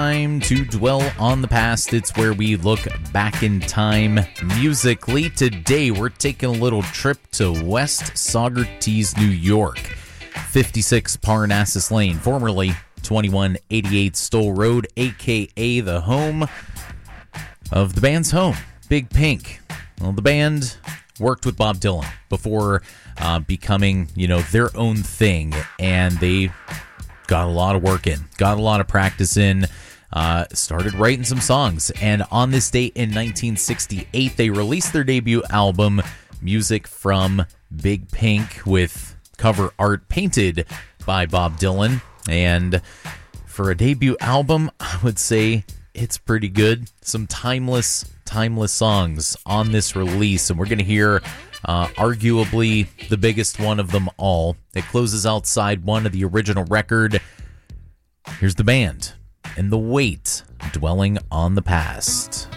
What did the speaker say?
Time to dwell on the past. It's where we look back in time musically. Today, we're taking a little trip to West Saugerties, New York. 56 Parnassus Lane, formerly 2188 Stoll Road, a.k.a. the home of the band's home, Big Pink. Well, the band worked with Bob Dylan before becoming, their own thing, and they got a lot of work in, got a lot of practice in, started writing some songs, and on this date in 1968, they released their debut album, Music from Big Pink, with cover art painted by Bob Dylan. And for a debut album, I would say it's pretty good. Some timeless songs on this release, and we're going to hear arguably the biggest one of them all. It closes out side one of the original record. Here's the band and The Weight, Dwelling on the Past.